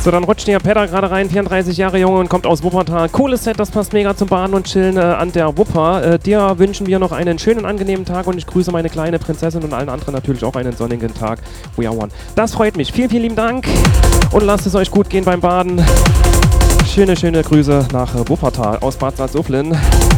So, dann rutscht der Pedder gerade rein, 34 Jahre jung und kommt aus Wuppertal. Cooles Set, das passt mega zum Baden und Chillen an der Wupper. Dir wünschen wir noch einen schönen, angenehmen Tag und ich grüße meine kleine Prinzessin und allen anderen natürlich auch einen sonnigen Tag. We are one. Das freut mich. Vielen, vielen lieben Dank und lasst es euch gut gehen beim Baden. Schöne, schöne Grüße nach Wuppertal aus Bad Salzuflen.